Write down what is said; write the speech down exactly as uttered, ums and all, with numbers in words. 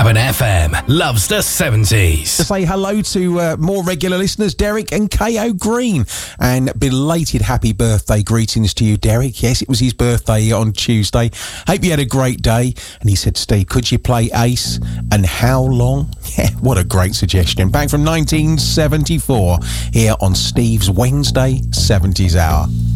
Cabin F M loves the seventies. To say hello to uh, more regular listeners, Derek and K O Green. And belated happy birthday greetings to you, Derek. Yes, it was his birthday on Tuesday. Hope you had a great day. And he said, Steve, could you play Ace? And how long? Yeah, what a great suggestion. Back from nineteen seventy-four here on Steve's Wednesday seventies Hour.